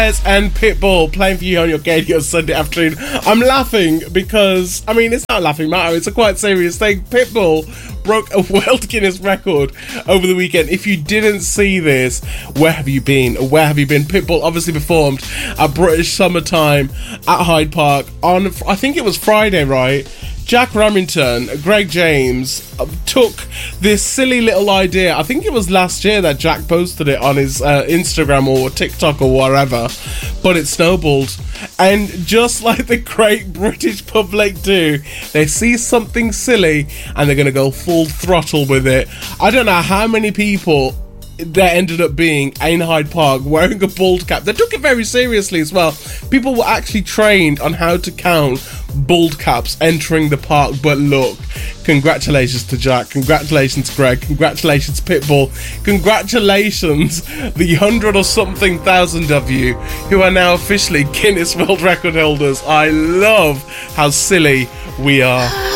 and Pitbull playing for you on your radio Sunday afternoon. I'm laughing because, I mean, it's not a laughing matter, it's a quite serious thing. Pitbull broke a World Guinness record over the weekend. If you didn't see this, where have you been? Where have you been? Pitbull obviously performed at British Summertime at Hyde Park on, I think it was Friday, right? Jack Remington, Greg James, took this silly little idea. I think it was last year that Jack posted it on his Instagram or TikTok or whatever, but it snowballed. And just like the great British public do, they see something silly and they're going to go full throttle with it. I don't know how many people there ended up being in Hyde Park wearing a bald cap. They took it very seriously as well. People were actually trained on how to count bald caps entering the park. But look, congratulations to Jack, congratulations Greg, congratulations Pitbull, congratulations the 100 or something thousand of you who are now officially Guinness World Record holders. I love how silly we are.